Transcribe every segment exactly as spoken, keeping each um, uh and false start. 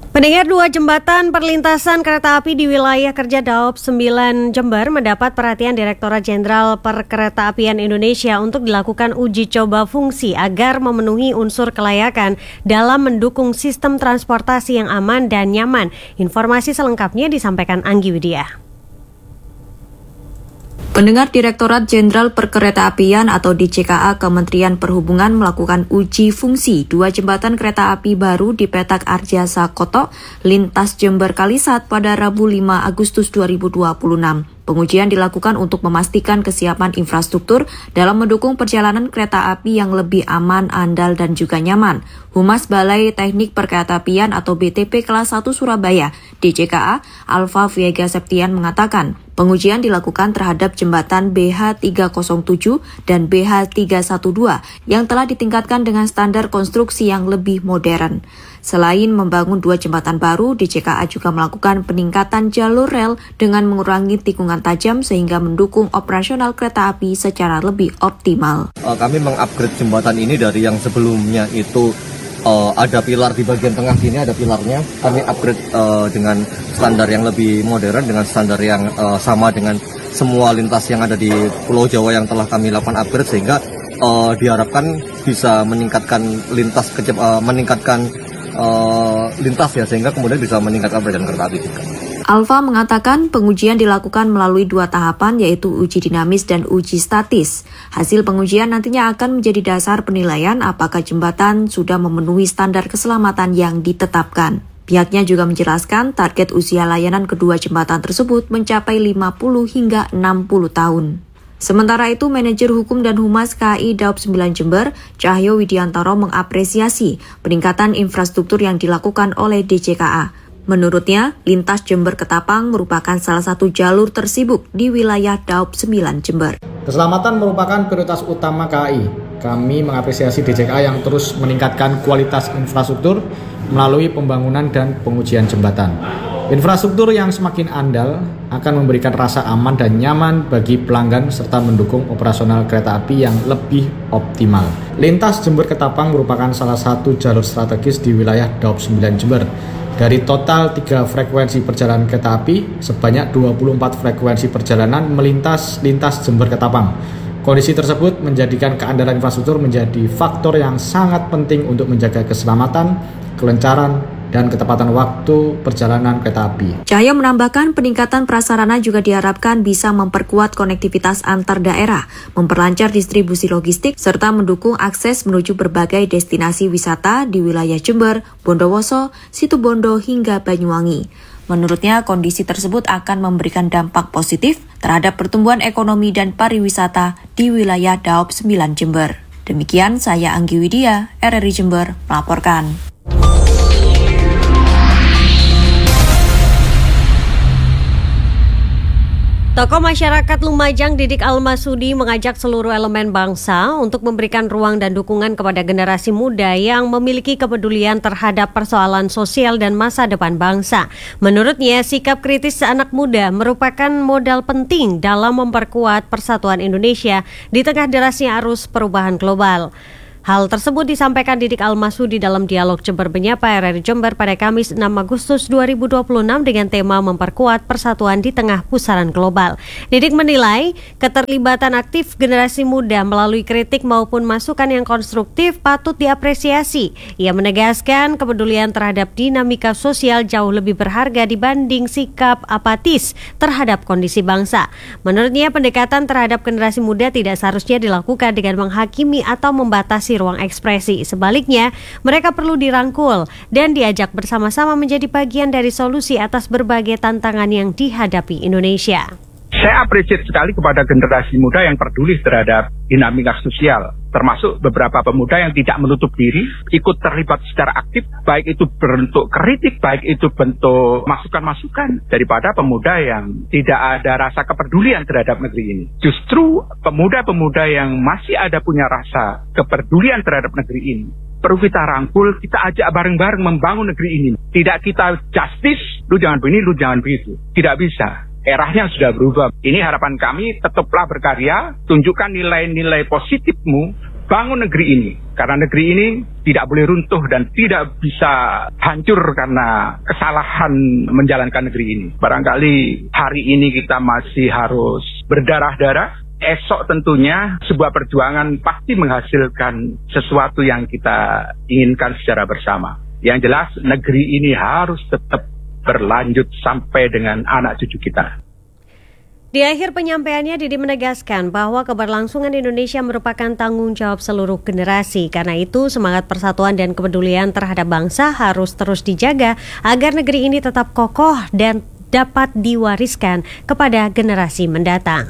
Pendengar, dua jembatan perlintasan kereta api di wilayah kerja Daob sembilan Jember mendapat perhatian Direktorat Jenderal Perkeretaapian Indonesia untuk dilakukan uji coba fungsi agar memenuhi unsur kelayakan dalam mendukung sistem transportasi yang aman dan nyaman. Informasi selengkapnya disampaikan Anggi Widya. Pendengar, Direktorat Jenderal Perkeretaapian atau D J K A Kementerian Perhubungan melakukan uji fungsi dua jembatan kereta api baru di Petak Arjasa Koto, lintas Jember Kalisat pada Rabu lima Agustus dua ribu dua puluh enam. Pengujian dilakukan untuk memastikan kesiapan infrastruktur dalam mendukung perjalanan kereta api yang lebih aman, andal, dan juga nyaman. Humas Balai Teknik Perkeretaapian atau B T P Kelas satu Surabaya, D J K A, Alfa Viega Septian mengatakan, pengujian dilakukan terhadap jembatan B H tiga nol tujuh dan B H tiga satu dua yang telah ditingkatkan dengan standar konstruksi yang lebih modern. Selain membangun dua jembatan baru, D J K A juga melakukan peningkatan jalur rel dengan mengurangi tikungan tajam sehingga mendukung operasional kereta api secara lebih optimal. Uh, kami mengupgrade jembatan ini dari yang sebelumnya itu uh, ada pilar di bagian tengah sini, ada pilarnya. Kami upgrade uh, dengan standar yang lebih modern, dengan standar yang uh, sama dengan semua lintas yang ada di Pulau Jawa yang telah kami lakukan upgrade, sehingga uh, diharapkan bisa meningkatkan lintas, kecep, uh, meningkatkan uh, lintas ya, sehingga kemudian bisa meningkatkan perjalanan kereta api juga. Alfa mengatakan pengujian dilakukan melalui dua tahapan, yaitu uji dinamis dan uji statis. Hasil pengujian nantinya akan menjadi dasar penilaian apakah jembatan sudah memenuhi standar keselamatan yang ditetapkan. Pihaknya juga menjelaskan target usia layanan kedua jembatan tersebut mencapai lima puluh hingga enam puluh tahun. Sementara itu, Manajer Hukum dan Humas K A I Daob sembilan Jember, Cahyo Widiantoro, mengapresiasi peningkatan infrastruktur yang dilakukan oleh D J K A. Menurutnya, lintas Jember Ketapang merupakan salah satu jalur tersibuk di wilayah Daob sembilan Jember. Keselamatan merupakan prioritas utama K A I. Kami mengapresiasi D J K A yang terus meningkatkan kualitas infrastruktur melalui pembangunan dan pengujian jembatan. Infrastruktur yang semakin andal akan memberikan rasa aman dan nyaman bagi pelanggan serta mendukung operasional kereta api yang lebih optimal. Lintas Jember Ketapang merupakan salah satu jalur strategis di wilayah Daob sembilan Jember. Dari total tiga frekuensi perjalanan kereta api, sebanyak dua puluh empat frekuensi perjalanan melintas lintas Jember Ketapang. Kondisi tersebut menjadikan keandalan infrastruktur menjadi faktor yang sangat penting untuk menjaga keselamatan, kelancaran, dan ketepatan waktu perjalanan kereta api. Cahyo menambahkan peningkatan prasarana juga diharapkan bisa memperkuat konektivitas antar daerah, memperlancar distribusi logistik, serta mendukung akses menuju berbagai destinasi wisata di wilayah Jember, Bondowoso, Situbondo, hingga Banyuwangi. Menurutnya, kondisi tersebut akan memberikan dampak positif terhadap pertumbuhan ekonomi dan pariwisata di wilayah Daob sembilan Jember. Demikian saya Anggi Widya, R R I Jember, melaporkan. Tokoh masyarakat Lumajang Didik Almasudi mengajak seluruh elemen bangsa untuk memberikan ruang dan dukungan kepada generasi muda yang memiliki kepedulian terhadap persoalan sosial dan masa depan bangsa. Menurutnya, sikap kritis anak muda merupakan modal penting dalam memperkuat persatuan Indonesia di tengah derasnya arus perubahan global. Hal tersebut disampaikan Didik Almasudi dalam dialog Jember Menyapa R R I Jember pada Kamis enam Agustus dua ribu dua puluh enam dengan tema memperkuat persatuan di tengah pusaran global. Didik menilai keterlibatan aktif generasi muda melalui kritik maupun masukan yang konstruktif patut diapresiasi. Ia menegaskan kepedulian terhadap dinamika sosial jauh lebih berharga dibanding sikap apatis terhadap kondisi bangsa. Menurutnya, pendekatan terhadap generasi muda tidak seharusnya dilakukan dengan menghakimi atau membatasi ruang ekspresi. Sebaliknya, mereka perlu dirangkul dan diajak bersama-sama menjadi bagian dari solusi atas berbagai tantangan yang dihadapi Indonesia. Saya apresiasi sekali kepada generasi muda yang peduli terhadap dinamika sosial, termasuk beberapa pemuda yang tidak menutup diri, ikut terlibat secara aktif, baik itu bentuk kritik, baik itu bentuk masukan-masukan, daripada pemuda yang tidak ada rasa kepedulian terhadap negeri ini. Justru pemuda-pemuda yang masih ada punya rasa kepedulian terhadap negeri ini, perlu kita rangkul, kita ajak bareng-bareng membangun negeri ini. Tidak kita justice, lu jangan begini, lu jangan begitu. Tidak bisa. Eranya sudah berubah. Ini harapan kami, tetaplah berkarya, tunjukkan nilai-nilai positifmu, bangun negeri ini. Karena negeri ini tidak boleh runtuh dan tidak bisa hancur karena kesalahan menjalankan negeri ini. Barangkali hari ini kita masih harus berdarah-darah. Esok tentunya sebuah perjuangan pasti menghasilkan sesuatu yang kita inginkan secara bersama. Yang jelas negeri ini harus tetap berlanjut sampai dengan anak cucu kita. Di akhir penyampaiannya, Didi menegaskan bahwa keberlangsungan Indonesia merupakan tanggung jawab seluruh generasi. Karena itu, semangat persatuan dan kepedulian terhadap bangsa harus terus dijaga agar negeri ini tetap kokoh dan dapat diwariskan kepada generasi mendatang.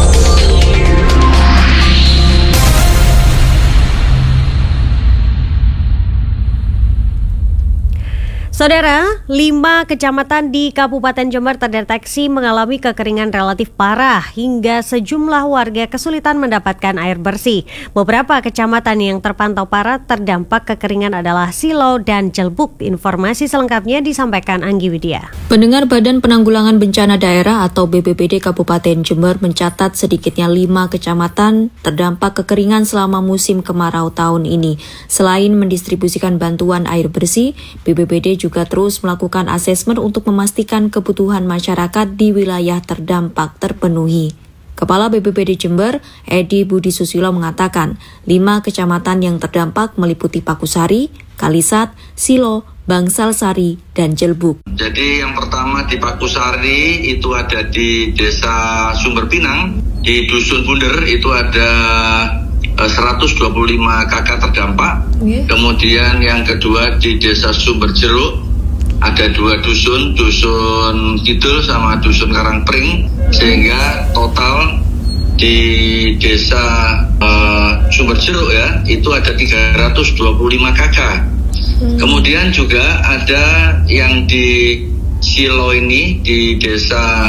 Saudara, lima kecamatan di Kabupaten Jember terdeteksi mengalami kekeringan relatif parah hingga sejumlah warga kesulitan mendapatkan air bersih. Beberapa kecamatan yang terpantau parah terdampak kekeringan adalah Silo dan Jelbuk. Informasi selengkapnya disampaikan Anggi Widya. Pendengar Badan Penanggulangan Bencana Daerah atau B P B D Kabupaten Jember mencatat sedikitnya lima kecamatan terdampak kekeringan selama musim kemarau tahun ini. Selain mendistribusikan bantuan air bersih, B P B D juga juga terus melakukan asesmen untuk memastikan kebutuhan masyarakat di wilayah terdampak terpenuhi. Kepala B P B D Jember, Edi Budi Susilo mengatakan, lima kecamatan yang terdampak meliputi Pakusari, Kalisat, Silo, Bangsalsari, dan Jelbuk. Jadi yang pertama di Pakusari itu ada di Desa Sumber Pinang, di Dusun Bunder itu ada seratus dua puluh lima kakak terdampak. Okay. Kemudian yang kedua di Desa Sumber Jeruk ada dua dusun, Dusun Kidul sama Dusun Karangpring, sehingga total di Desa uh, Sumber Jeruk ya itu ada tiga ratus dua puluh lima kakak. Hmm. Kemudian juga ada yang di Silo ini di Desa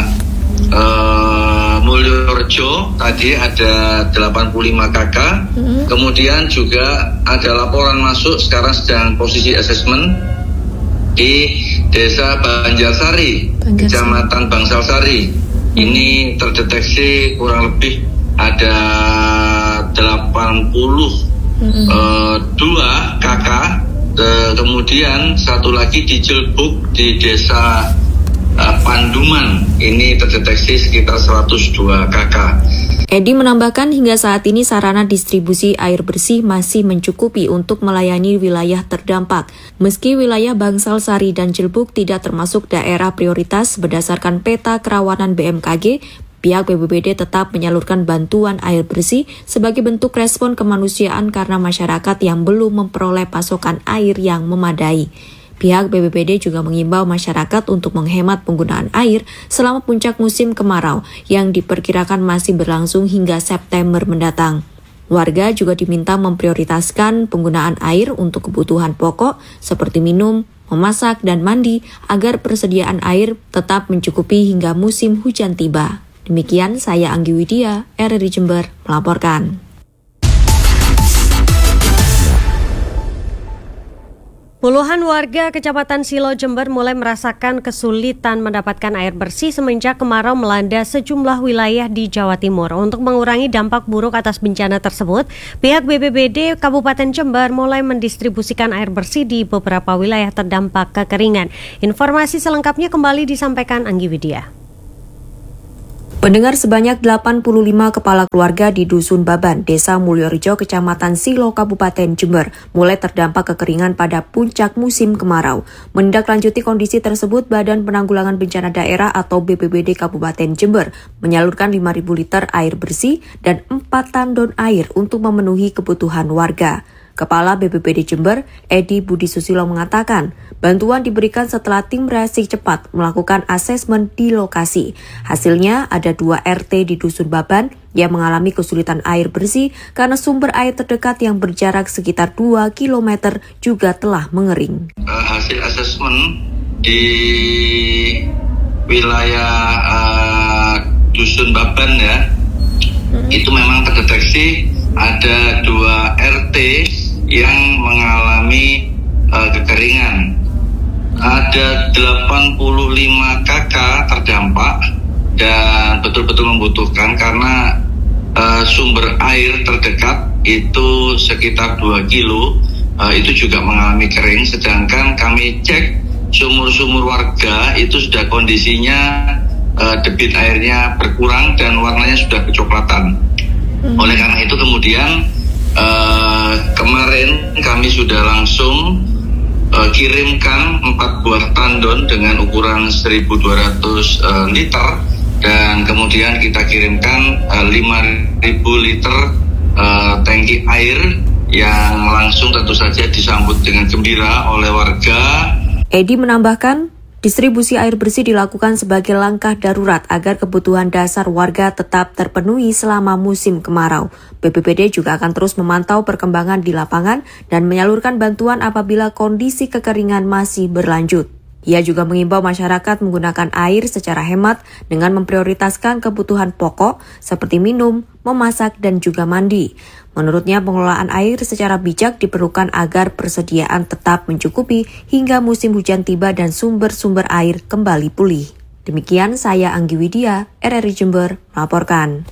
uh, Mulyorejo tadi ada delapan puluh lima kakak. Mm-hmm. Kemudian juga ada laporan masuk sekarang sedang posisi asesmen di Desa Banjarsari, Banjarsari. Kecamatan Bangsalsari. Mm-hmm. Ini terdeteksi kurang lebih ada delapan puluh dua kakak. Uh, kemudian satu lagi di Jelbuk di Desa uh, Panduman, ini terdeteksi sekitar seratus dua kakak. Edi menambahkan hingga saat ini sarana distribusi air bersih masih mencukupi untuk melayani wilayah terdampak. Meski wilayah Bangsalsari dan Jelbuk tidak termasuk daerah prioritas berdasarkan peta kerawanan B M K G, pihak B P B D tetap menyalurkan bantuan air bersih sebagai bentuk respon kemanusiaan karena masyarakat yang belum memperoleh pasokan air yang memadai. Pihak B P B D juga mengimbau masyarakat untuk menghemat penggunaan air selama puncak musim kemarau yang diperkirakan masih berlangsung hingga September mendatang. Warga juga diminta memprioritaskan penggunaan air untuk kebutuhan pokok seperti minum, memasak, dan mandi agar persediaan air tetap mencukupi hingga musim hujan tiba. Demikian saya Anggi Widya, R R I Jember, melaporkan. Puluhan warga Kecamatan Silo Jember mulai merasakan kesulitan mendapatkan air bersih semenjak kemarau melanda sejumlah wilayah di Jawa Timur. Untuk mengurangi dampak buruk atas bencana tersebut, pihak B P B D Kabupaten Jember mulai mendistribusikan air bersih di beberapa wilayah terdampak kekeringan. Informasi selengkapnya kembali disampaikan Anggi Widya. Pendengar, sebanyak delapan puluh lima kepala keluarga di Dusun Baban, Desa Mulyorejo, Kecamatan Silo, Kabupaten Jember, mulai terdampak kekeringan pada puncak musim kemarau. Menindaklanjuti kondisi tersebut, Badan Penanggulangan Bencana Daerah atau B P B D Kabupaten Jember menyalurkan lima ribu liter air bersih dan empat tandon air untuk memenuhi kebutuhan warga. Kepala B P B D Jember, Edi Budi Susilo mengatakan, bantuan diberikan setelah tim reaksi cepat melakukan asesmen di lokasi. Hasilnya ada dua R T di Dusun Baban yang mengalami kesulitan air bersih karena sumber air terdekat yang berjarak sekitar dua kilometer juga telah mengering. Uh, hasil asesmen di wilayah uh, Dusun Baban ya, hmm. itu memang terdeteksi ada dua R T yang mengalami uh, kekeringan. Ada delapan puluh lima kakak terdampak dan betul-betul membutuhkan karena uh, sumber air terdekat itu sekitar dua kilo, uh, itu juga mengalami kering. Sedangkan kami cek sumur-sumur warga itu sudah kondisinya uh, debit airnya berkurang dan warnanya sudah kecoklatan. Hmm. Oleh karena itu kemudian uh, kemarin kami sudah langsung uh, kirimkan empat buah tandon dengan ukuran seribu dua ratus uh, liter dan kemudian kita kirimkan uh, lima ribu liter uh, tangki air yang langsung tentu saja disambut dengan gembira oleh warga. Edi menambahkan, distribusi air bersih dilakukan sebagai langkah darurat agar kebutuhan dasar warga tetap terpenuhi selama musim kemarau. B P B D juga akan terus memantau perkembangan di lapangan dan menyalurkan bantuan apabila kondisi kekeringan masih berlanjut. Ia juga mengimbau masyarakat menggunakan air secara hemat dengan memprioritaskan kebutuhan pokok seperti minum, memasak, dan juga mandi. Menurutnya, pengelolaan air secara bijak diperlukan agar persediaan tetap mencukupi hingga musim hujan tiba dan sumber-sumber air kembali pulih. Demikian saya Anggi Widya, R R I Jember, melaporkan.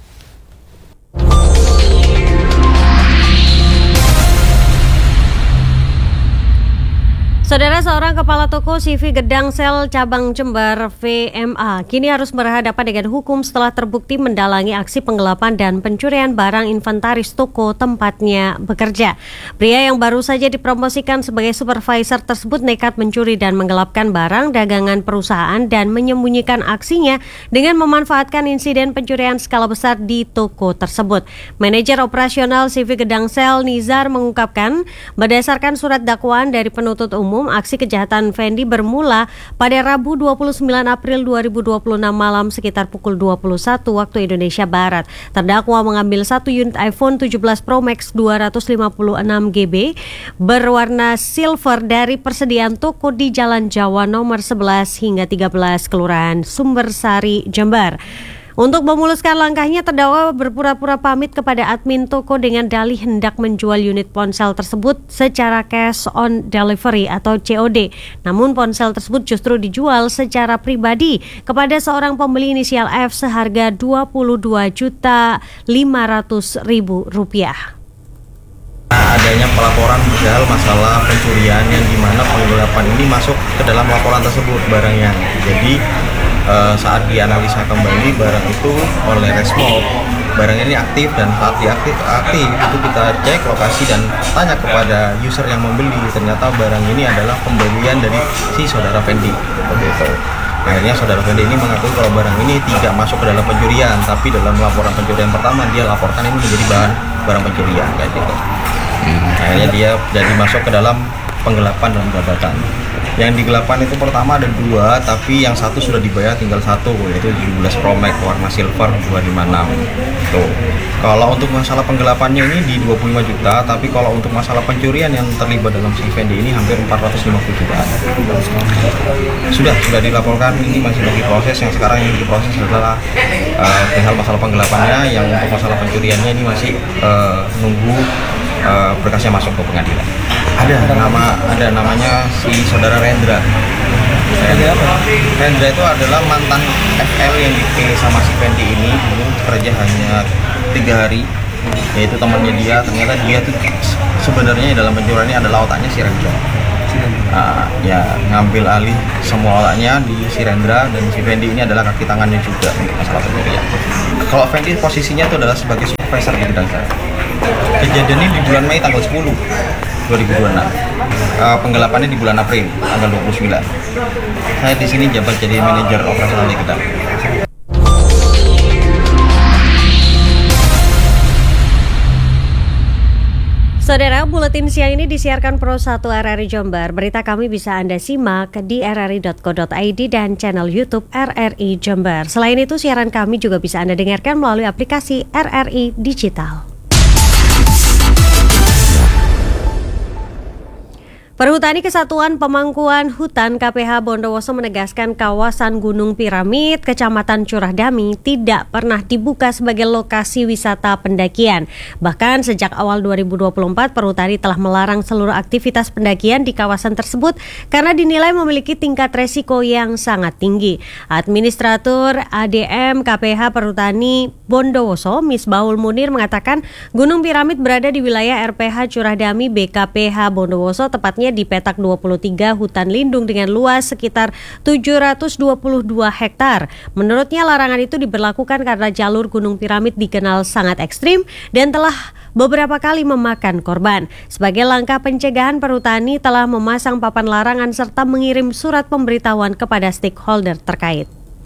Saudara, seorang kepala toko C V Gedang Sel Cabang Jember V M A kini harus berhadapan dengan hukum setelah terbukti mendalangi aksi penggelapan dan pencurian barang inventaris toko tempatnya bekerja. Pria yang baru saja dipromosikan sebagai supervisor tersebut nekat mencuri dan menggelapkan barang dagangan perusahaan dan menyembunyikan aksinya dengan memanfaatkan insiden pencurian skala besar di toko tersebut. Manajer operasional C V Gedang Sel Nizar mengungkapkan, berdasarkan surat dakwaan dari penuntut umum, aksi kejahatan Fendi bermula pada Rabu dua puluh sembilan April dua ribu dua puluh enam malam sekitar pukul dua puluh satu waktu Indonesia Barat. Terdakwa mengambil satu unit iPhone tujuh belas Pro Max dua ratus lima puluh enam gigabyte berwarna silver dari persediaan toko di Jalan Jawa nomor sebelas hingga tiga belas Kelurahan Sumbersari, Jember. Untuk memuluskan langkahnya, terdakwa berpura-pura pamit kepada admin toko dengan dalih hendak menjual unit ponsel tersebut secara cash on delivery atau C O D. Namun ponsel tersebut justru dijual secara pribadi kepada seorang pembeli inisial F seharga dua puluh dua juta lima ratus ribu rupiah. Adanya pelaporan padahal masalah pencurian yang dimana penggelapan ini masuk ke dalam laporan tersebut barangnya. Jadi Uh, saat dianalisa kembali barang itu oleh Resmob, barang ini aktif dan saat diaktif aktif itu kita cek lokasi dan tanya kepada user yang membeli, ternyata barang ini adalah pembelian dari si saudara Fendi. Begitu. Akhirnya saudara Fendi ini mengakui kalau barang ini tidak masuk ke dalam pencurian, tapi dalam laporan pencurian pertama dia laporkan ini menjadi bahan barang pencurian kayak gitu. Akhirnya dia jadi masuk ke dalam penggelapan dan penggabakan. Yang digelapan itu pertama ada dua, tapi yang satu sudah dibayar tinggal satu, yaitu tujuh belas Pro Max warna silver dua lima enam. Tuh. Kalau untuk masalah penggelapannya ini di dua puluh lima juta, tapi kalau untuk masalah pencurian yang terlibat dalam si Fendi ini hampir empat ratus lima puluh juta. Sudah sudah dilaporkan, ini masih lagi proses. Yang sekarang yang diproses adalah uh, tinggal masalah penggelapannya. Yang untuk masalah pencuriannya ini masih uh, nunggu uh, berkasnya masuk ke pengadilan. Ada nama, ada namanya si saudara Rendra. Rendra, Rendra itu adalah mantan F L yang dipilih sama si Fendi ini, kerja hanya tiga hari. Yaitu temannya dia, ternyata dia tuh sebenarnya dalam pencurian ini adalah otaknya si Rendra. Nah, ya ngambil alih semua otaknya di si Rendra, dan si Fendi ini adalah kaki tangannya juga untuk masalah pencurian. Kalau Fendi posisinya itu adalah sebagai supervisor di Gedang Sel. Kejadian ini di bulan Mei tanggal sepuluh dua ribu dua puluh enam. Uh, penggelapannya di bulan April tanggal dua puluh sembilan. Saya di sini jabat jadi manajer operasional di Gedang. Saudara, buletin siang ini disiarkan Pro satu R R I Jember. Berita kami bisa Anda simak di r r i dot co dot i d dan channel YouTube R R I Jember. Selain itu, siaran kami juga bisa Anda dengarkan melalui aplikasi R R I Digital. Perhutani Kesatuan Pemangkuan Hutan K P H Bondowoso menegaskan kawasan Gunung Piramid, Kecamatan Curah Dami tidak pernah dibuka sebagai lokasi wisata pendakian. Bahkan sejak awal dua ribu dua puluh empat, Perhutani telah melarang seluruh aktivitas pendakian di kawasan tersebut karena dinilai memiliki tingkat resiko yang sangat tinggi. Administrator A D M K P H Perhutani Bondowoso, Misbahul Munir mengatakan Gunung Piramid berada di wilayah R P H Curah Dami B K P H Bondowoso, tepatnya di petak dua puluh tiga hutan lindung dengan luas sekitar tujuh ratus dua puluh dua hektar. Menurutnya larangan itu diberlakukan karena jalur Gunung Piramid dikenal sangat ekstrim dan telah beberapa kali memakan korban. Sebagai langkah pencegahan, Perhutani telah memasang papan larangan serta mengirim surat pemberitahuan kepada stakeholder terkait.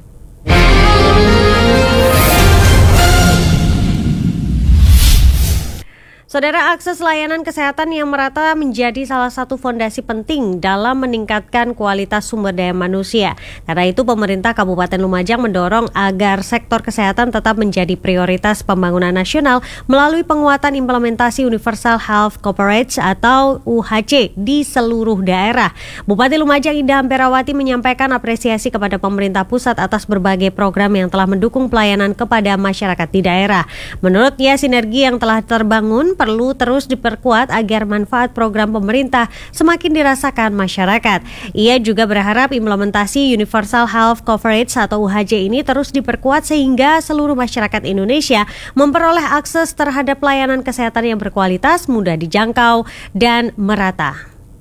Saudara, akses layanan kesehatan yang merata menjadi salah satu fondasi penting dalam meningkatkan kualitas sumber daya manusia. Karena itu, pemerintah Kabupaten Lumajang mendorong agar sektor kesehatan tetap menjadi prioritas pembangunan nasional melalui penguatan implementasi Universal Health Coverage atau U H C di seluruh daerah. Bupati Lumajang Indah Amperawati menyampaikan apresiasi kepada pemerintah pusat atas berbagai program yang telah mendukung pelayanan kepada masyarakat di daerah. Menurutnya, sinergi yang telah terbangun perlu terus diperkuat agar manfaat program pemerintah semakin dirasakan masyarakat. Ia juga berharap implementasi Universal Health Coverage atau U H C ini terus diperkuat sehingga seluruh masyarakat Indonesia memperoleh akses terhadap pelayanan kesehatan yang berkualitas, mudah dijangkau, dan merata.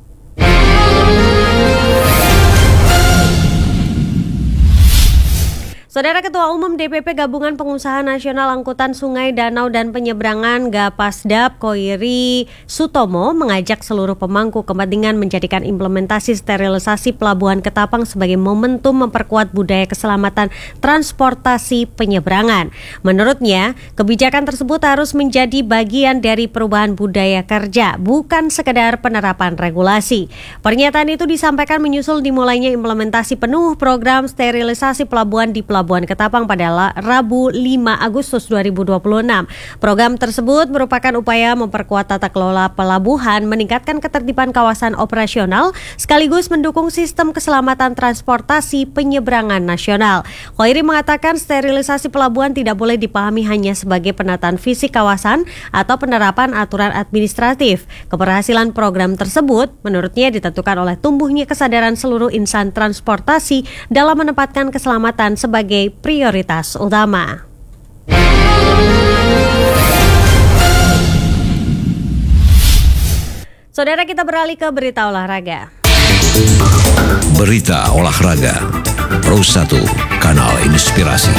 Saudara, Ketua Umum D P P Gabungan Pengusaha Nasional Angkutan Sungai, Danau, dan Penyeberangan Gapasdap Koiri Sutomo mengajak seluruh pemangku kepentingan menjadikan implementasi sterilisasi Pelabuhan Ketapang sebagai momentum memperkuat budaya keselamatan transportasi penyeberangan. Menurutnya, kebijakan tersebut harus menjadi bagian dari perubahan budaya kerja, bukan sekedar penerapan regulasi. Pernyataan itu disampaikan menyusul dimulainya implementasi penuh program sterilisasi pelabuhan di Pelabuhan Pelabuhan Ketapang pada Rabu lima Agustus dua ribu dua puluh enam. Program tersebut merupakan upaya memperkuat tata kelola pelabuhan, meningkatkan ketertiban kawasan operasional, sekaligus mendukung sistem keselamatan transportasi penyeberangan nasional. Koiri mengatakan sterilisasi pelabuhan tidak boleh dipahami hanya sebagai penataan fisik kawasan atau penerapan aturan administratif. Keberhasilan program tersebut menurutnya ditentukan oleh tumbuhnya kesadaran seluruh insan transportasi dalam menempatkan keselamatan sebagai prioritas utama. Saudara, kita beralih ke berita olahraga. Berita olahraga Pro satu, kanal inspirasi.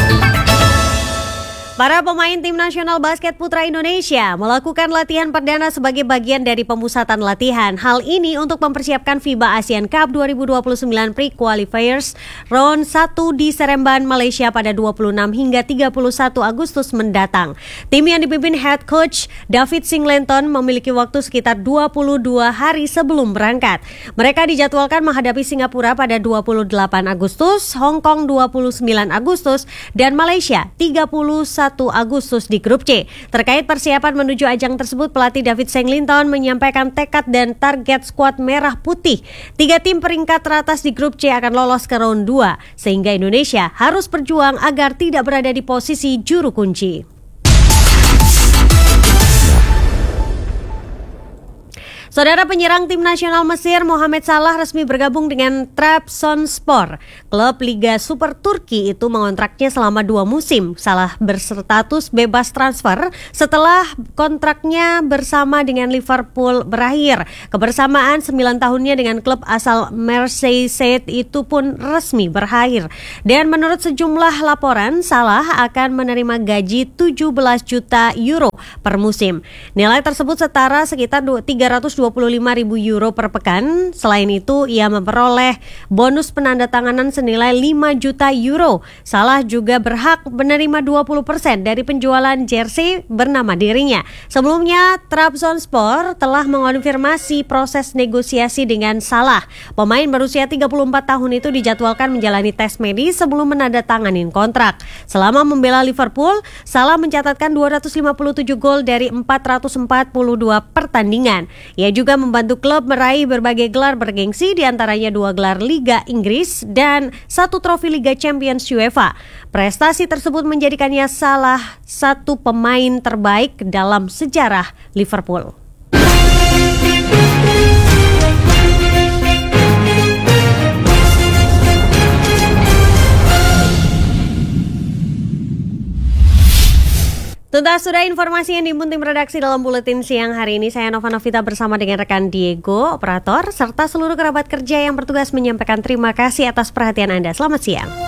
Para pemain tim nasional basket putra Indonesia melakukan latihan perdana sebagai bagian dari pemusatan latihan. Hal ini untuk mempersiapkan FIBA Asian Cup dua ribu dua puluh sembilan Pre-Qualifiers Round satu di Seremban, Malaysia pada dua puluh enam hingga tiga puluh satu Agustus mendatang. Tim yang dipimpin head coach David Singleton memiliki waktu sekitar dua puluh dua hari sebelum berangkat. Mereka dijadwalkan menghadapi Singapura pada dua puluh delapan Agustus, Hong Kong dua puluh sembilan Agustus, dan Malaysia tiga puluh satu Agustus di grup C. Terkait persiapan menuju ajang tersebut, pelatih David Singleton menyampaikan tekad dan target skuad merah putih. Tiga tim peringkat teratas di grup C akan lolos ke round dua, sehingga Indonesia harus berjuang agar tidak berada di posisi juru kunci. Saudara, penyerang tim nasional Mesir Mohamed Salah resmi bergabung dengan Trabzonspor. Klub Liga Super Turki itu mengontraknya selama dua musim. Salah berstatus bebas transfer setelah kontraknya bersama dengan Liverpool berakhir. Kebersamaan sembilan tahunnya dengan klub asal Merseyside itu pun resmi berakhir. Dan menurut sejumlah laporan, Salah akan menerima gaji tujuh belas juta euro per musim. Nilai tersebut setara sekitar tiga ratus dua puluh lima ribu euro per pekan. Selain itu, ia memperoleh bonus penandatanganan senilai lima juta euro. Salah juga berhak menerima dua puluh persen dari penjualan jersey bernama dirinya. Sebelumnya, Trabzonspor telah mengonfirmasi proses negosiasi dengan Salah. Pemain berusia tiga puluh empat tahun itu dijadwalkan menjalani tes medis sebelum menandatangani kontrak. Selama membela Liverpool, Salah mencatatkan dua ratus lima puluh tujuh gol dari empat ratus empat puluh dua pertandingan. Ia juga membantu klub meraih berbagai gelar bergengsi, diantaranya dua gelar Liga Inggris dan satu trofi Liga Champions UEFA. Prestasi tersebut menjadikannya salah satu pemain terbaik dalam sejarah Liverpool. Tuntas sudah informasi yang dihimpun tim redaksi dalam buletin siang hari ini. Saya Nova Novita bersama dengan rekan Diego, operator, serta seluruh kerabat kerja yang bertugas menyampaikan terima kasih atas perhatian Anda. Selamat siang.